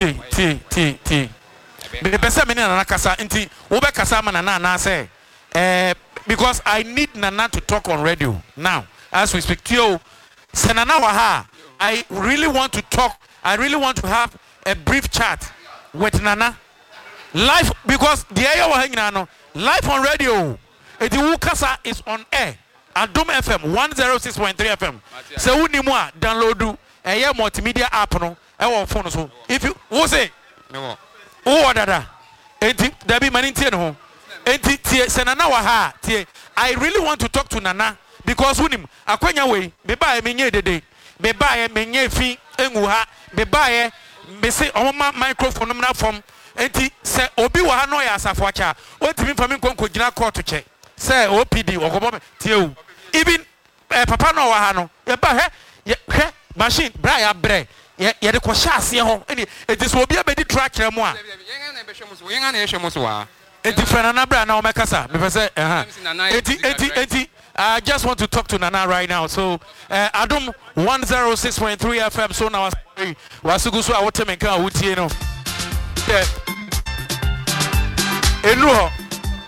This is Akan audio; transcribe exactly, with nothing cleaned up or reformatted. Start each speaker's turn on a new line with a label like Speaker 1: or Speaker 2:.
Speaker 1: T T T T. Me pesa me na kasa nti wo be kasa ma na na say eh because I need Nana to talk on radio now as we speak to you. Se Nana wa ha, I really want to talk. I really want to have a brief chat with Nana live because the air wa hangina no live on radio. Edi wo kasa is on air. Adom F M one oh six point three F M. Se wo ni mu a download eye multimedia app no e wo phone so. If you wo say no. Oh dada. Enti dabi mani tie no. Enti tie se Nana wa ha tie. I really want to talk to Nana because wunim akwanya we me ba e menye dede. Me ba e menye fi engu ha. Me ba e me say omama microphone na form. Enti se obi wa ha no ya asafo acha. Otimi fami nkonko gina court che. Say O P D okobo tie o. Even eh, papa no wa ha no. Ye ba he ye he machine bra ya bre. Ye ye de ko sha ase ho. Eni it is obi abedi track kire mu a. Enti friend na bra na o mekasa. Me pese eh ha. Enti enti enti I just want to talk to Nana right now. So uh, Adom one oh six point three F M so now wasugu so a wotemenka wutie no. Yeah. Enu ho